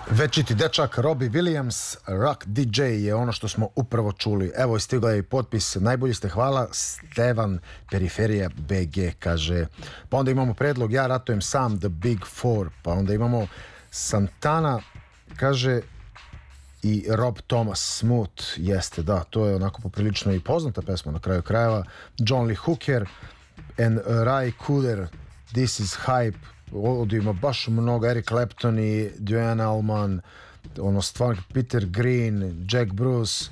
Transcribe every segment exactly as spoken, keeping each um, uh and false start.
Večiti dečak Robbie Williams, Rock D J je ono što smo upravo čuli. Evo, stigla je i potpis, najbolji ste, hvala, Stevan Periferija B G, kaže. Pa onda imamo predlog, ja ratujem sam, The Big Four. Pa onda imamo Santana, kaže, i Rob Thomas, Smooth, jeste, da, to je onako poprilično i poznata pesma na kraju krajeva. John Lee Hooker and Ray Cooder, This is Hype. Ovdje ima baš mnogo, Eric Clapton i Duane Allman, ono stvarno, Peter Green, Jack Bruce,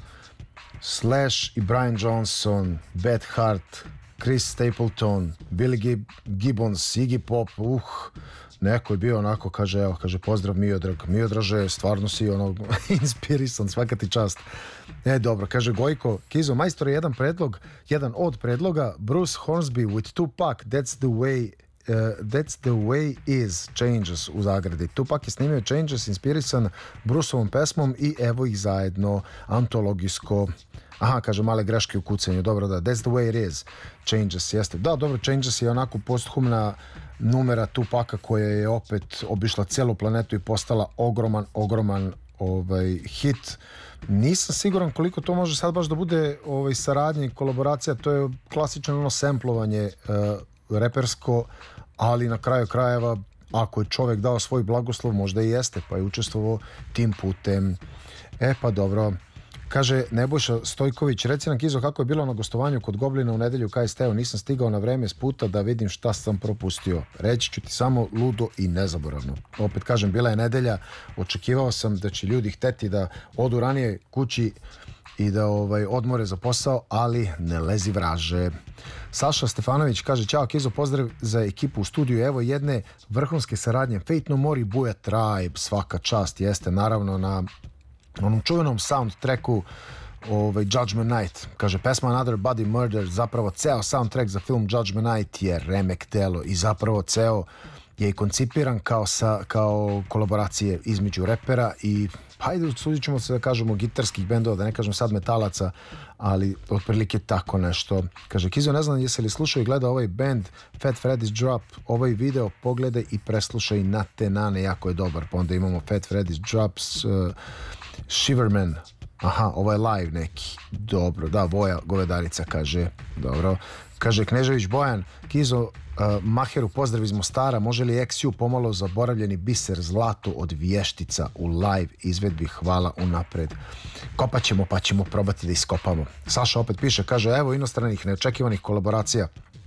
Slash i Brian Johnson, Beth Hart, Chris Stapleton, Billy Gib Gibbons, Iggy Pop, uh, neko je bio onako, kaže, evo, kaže, pozdrav Miodrag, Miodraže, stvarno si ono inspirisan, svaka ti čast. E, dobro, kaže Gojko, Kizo, majstor je jedan predlog, jedan od predloga, Bruce Hornsby with Tupac, That's the way Uh, That's the way is Changes u zagradi. Tupac je snimio Changes inspirisan Bruceovom pesmom i evo ih zajedno antologijsko. Aha, kaže, male greške u kucanju. Dobro, da, That's the way it is Changes, jeste. Da, dobro, Changes je onako posthumna numera Tupaca koja je opet obišla cijelu planetu i postala ogroman, ogroman ovaj, hit. Nisam siguran koliko to može sad baš da bude ovaj, saradnja i kolaboracija, to je klasično ono semplovanje uh, repersko, ali na kraju krajeva ako je čovjek dao svoj blagoslov, možda i jeste, pa je učestvovao tim putem. E pa dobro, kaže Nebojša Stojković, reci nam Kizo kako je bilo na gostovanju kod Goblina u nedelju K S T-u, nisam stigao na vreme s puta da vidim šta sam propustio. Reći ću ti samo ludo i nezaboravno. Opet kažem, bila je nedelja, očekivao sam da će ljudi hteti da odu ranije kući i da ovaj, odmore za posao, ali ne lezi vraže. Saša Stefanović kaže, ćao Kizo, pozdrav za ekipu u studiju, evo jedne vrhunske saradnje, Fate No More i Buja Tribe, svaka čast, jeste, naravno na onom čuvenom soundtracku ovaj, Judgment Night, kaže, pesma Another Body Murder, zapravo ceo soundtrack za film Judgment Night je remek delo i zapravo ceo je i koncipiran kao, sa, kao kolaboracije između repera i hajde, sudit ćemo se da kažemo gitarskih bendova, da ne kažem sad metalaca, ali otprilike tako nešto. Kaže, Kizo, ne znam jesi li slušao i gledao ovaj band Fat Freddy's Drop, ovaj video pogledaj i preslušaj na te nane, jako je dobar. Pa onda imamo Fat Freddy's Drops, uh, Shiverman, aha, ovo je live neki, dobro, da, Voja Govedarica kaže, dobro. Kaže Knežević Bojan, Kizo, uh, Maheru pozdrav iz Mostara, može li X U pomalo zaboravljeni biser zlato od vještica u live izvedbi, hvala unapred. Kopat ćemo pa ćemo probati da iskopamo. Saša opet piše, kaže, evo inostranih neočekivanih kolaboracija.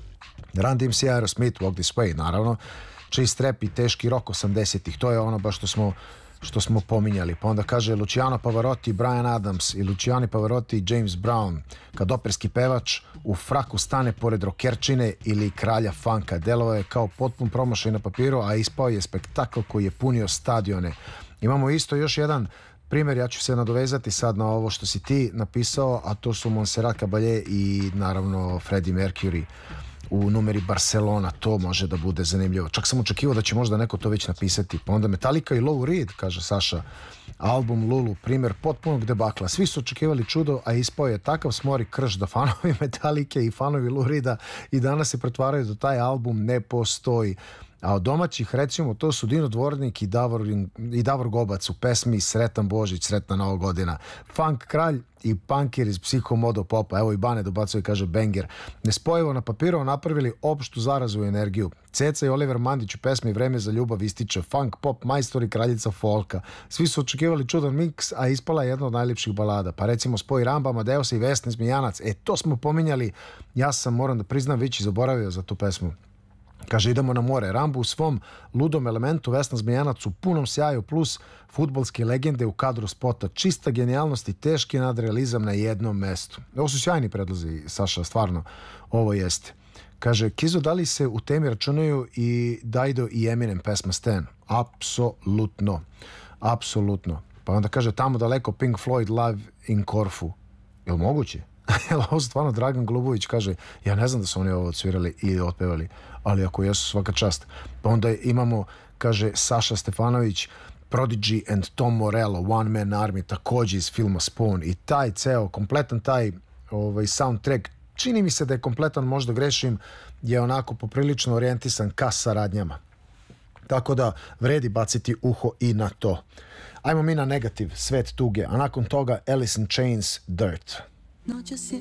Run D M C, Aerosmith, Walk This Way, naravno, Chase Rap i teški rock osamdesetih, to je ono baš što smo što smo pominjali. Pa onda kaže Luciano Pavarotti, Brian Adams i Luciano Pavarotti i James Brown, kad operski pevač u fraku stane pored rokerčine ili kralja funka. Delovao je kao potpun promašaj na papiru, a ispao je spektakl koji je punio stadione. Imamo isto još jedan primjer, ja ću se nadovezati sad na ovo što si ti napisao, a to su Montserrat Caballé i naravno Freddie Mercury u numeri Barcelona, to može da bude zanimljivo. Čak sam očekivao da će možda neko to već napisati. Pa onda Metallica i Lou Reed, kaže Saša, album Lulu, primjer potpunog debakla. Svi su očekivali čudo, a ispao je takav smori krš da fanovi Metallica i fanovi Lou Reeda i danas se pretvaraju da taj album ne postoji. A od domaćih, recimo, to su Dino Dvornik i Davor, i Davor Gobac u pesmi Sretan Božić, Sretna Nova godina. Funk kralj i punkir iz Psihomodo Popa. Evo i Bane dobacuje i kaže banger. Nespojivo na papiru napravili opštu zarazu i energiju. Ceca i Oliver Mandić u pesmi Vreme za ljubav ističe funk, pop, majstor i kraljica folka. Svi su očekivali čudan miks, a ispala je jedna od najljepših balada. Pa recimo spoj Ramba, Amadeus i Vesne Zmijanac. E, to smo pominjali. Ja sam, moram da priznam, već i zaboravio za tu pesmu. Kaže, idemo na more. Rambo u svom ludom elementu, Vesna Zmijanac u punom sjaju plus fudbalske legende u kadru spota. Čista genijalnost i teški nadrealizam na jednom mestu. Ovo su sjajni predlozi, Saša, stvarno. Ovo jeste. Kaže, Kizo, da li se u temi računaju i Dido i Eminem pesma Stan? Apsolutno. Apsolutno. Pa onda kaže, tamo daleko Pink Floyd Live in Corfu. Je li moguće? Ovo stvarno Dragan Golubović kaže, ja ne znam da su oni ovo odsvirali i otpevali, ali ako jesu, svaka čast. Pa onda imamo, kaže Saša Stefanović, Prodigy and Tom Morello, One Man Army, također iz filma Spawn, i taj ceo, kompletan taj ovaj, soundtrack, čini mi se da je kompletan, možda grešim, je onako poprilično orijentisan ka saradnjama. Tako da vredi baciti uho i na to. Ajmo mi na negativ, Svet tuge, a nakon toga Alice in Chains, Dirt. Noche